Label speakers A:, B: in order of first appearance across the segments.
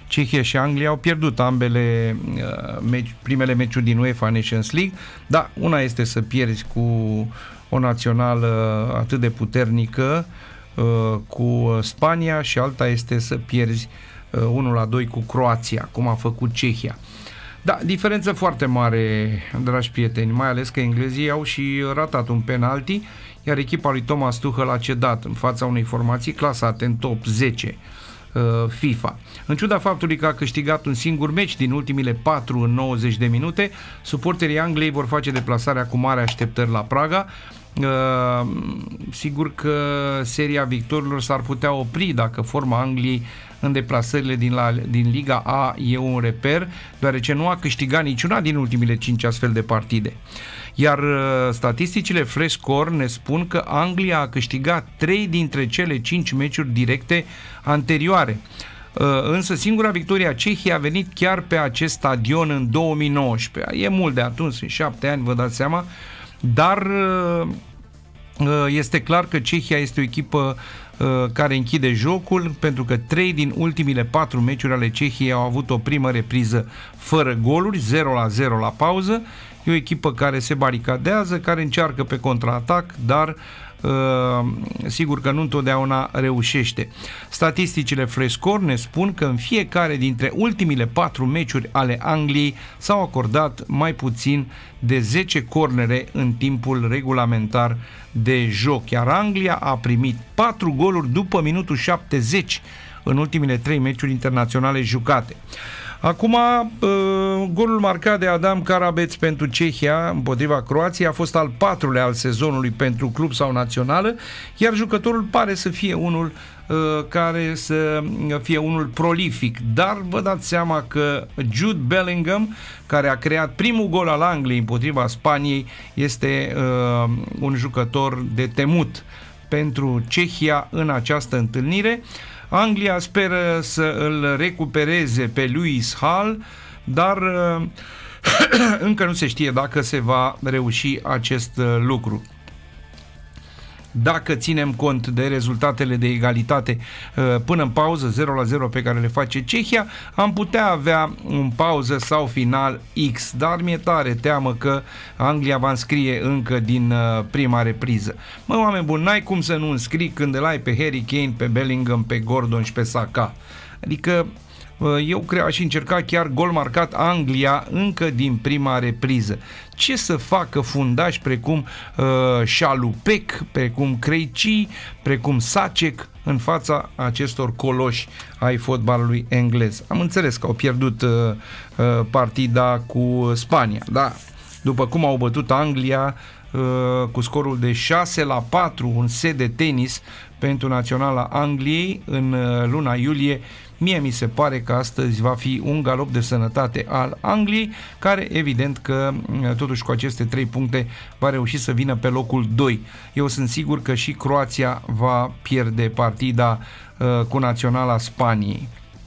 A: Cehia și Anglia au pierdut ambele primele meciuri din UEFA Nations League, dar una este să pierzi cu o națională atât de puternică cu Spania și alta este să pierzi 1-2 cu Croația, cum a făcut Cehia. Da, diferență foarte mare, dragi prieteni, mai ales că englezii au și ratat un penalti, iar echipa lui Thomas Tuchel a cedat în fața unei formații clasate în top 10 FIFA. În ciuda faptului că a câștigat un singur meci din ultimile 4 în 90 de minute, suporterii Angliei vor face deplasarea cu mare așteptări la Praga. Sigur că seria victorilor s-ar putea opri dacă forma Angliei în deplasările din Liga A e un reper, deoarece nu a câștigat niciuna din ultimile 5 astfel de partide. Iar statisticile Fresh Score ne spun că Anglia a câștigat 3 dintre cele 5 meciuri directe anterioare. Însă singura victorie a Cehiei a venit chiar pe acest stadion în 2019. E mult de atunci, sunt 7 ani, vă dați seama, dar este clar că Cehia este o echipă care închide jocul, pentru că 3 din ultimile 4 meciuri ale Cehiei au avut o primă repriză fără goluri, 0-0 la pauză. E o echipă care se baricadează, care încearcă pe contraatac, dar sigur că nu întotdeauna reușește. Statisticile Fresh Score ne spun că în fiecare dintre ultimile 4 meciuri ale Angliei s-au acordat mai puțin de 10 cornere în timpul regulamentar de joc, iar Anglia a primit 4 goluri după minutul 70 în ultimile 3 meciuri internaționale jucate. Acum, golul marcat de Adam Karabec pentru Cehia împotriva Croației a fost al 4-lea al sezonului pentru club sau națională, iar jucătorul pare să fie unul care să fie unul prolific, dar vă dați seama că Jude Bellingham, care a creat primul gol al Angliei împotriva Spaniei, este un jucător de temut pentru Cehia în această întâlnire. Anglia speră să îl recupereze pe Lewis Hall, dar încă nu se știe dacă se va reuși acest lucru. Dacă ținem cont de rezultatele de egalitate până în pauză, 0-0 pe care le face Cehia, am putea avea un pauză sau final X, dar mi-e tare teamă că Anglia va înscrie încă din prima repriză. Mă, oameni buni, n-ai cum să nu înscrii când îl ai pe Harry Kane, pe Bellingham, pe Gordon și pe Saka. Adică eu aș încerca chiar gol marcat Anglia încă din prima repriză. Ce să facă fundași precum Șalupec, precum Krejci, precum Sacek în fața acestor coloși ai fotbalului englez? Am înțeles că au pierdut partida cu Spania, da, după cum au bătut Anglia cu scorul de 6-4, un set de tenis pentru naționala Angliei în luna iulie. Mie mi se pare că astăzi va fi un galop de sănătate al Angliei, care evident că totuși cu aceste 3 puncte va reuși să vină pe locul 2. Eu sunt sigur că și Croația va pierde partida cu naționala Spaniei,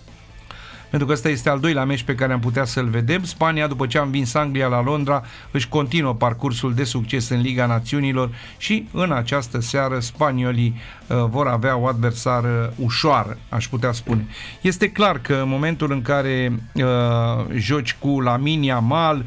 A: pentru că ăsta este al doilea meci pe care am putea să-l vedem. Spania, după ce a învins Anglia la Londra, își continuă parcursul de succes în Liga Națiunilor și în această seară spaniolii vor avea o adversară ușoară, aș putea spune. Este clar că în momentul în care joci cu Lamine Yamal,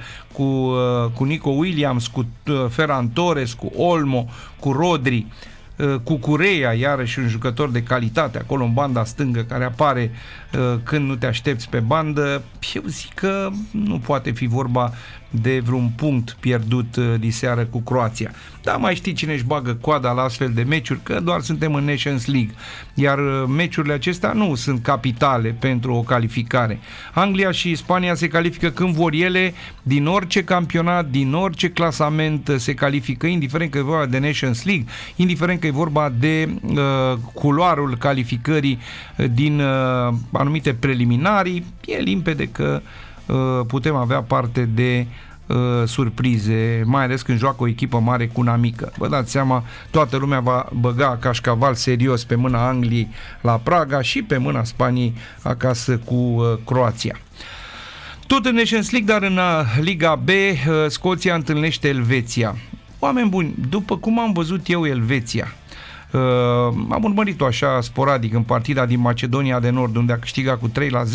A: cu Nico Williams, cu Ferran Torres, cu Olmo, cu Rodri, cu Curea, iarăși un jucător de calitate acolo în banda stângă, care apare când nu te aștepți pe bandă, eu zic că nu poate fi vorba de vreun punct pierdut diseară cu Croația. Dar mai știi cine își bagă coada la astfel de meciuri, că doar suntem în Nations League, iar meciurile acestea nu sunt capitale pentru o calificare. Anglia și Spania se califică când vor ele, din orice campionat, din orice clasament se califică, indiferent că e vorba de Nations League, indiferent că e vorba de culoarul calificării din anumite preliminarii. E limpede că putem avea parte de surprize, mai ales când joacă o echipă mare cu una mică. Vă dați seama, toată lumea va băga cașcaval serios pe mâna Angliei la Praga și pe mâna Spaniei acasă cu Croația. Tot în Nations League, dar în Liga B, Scoția întâlnește Elveția. Oameni buni, după cum am văzut eu Elveția, am urmărit-o așa sporadic în partida din Macedonia de Nord, unde a câștigat cu 3-0,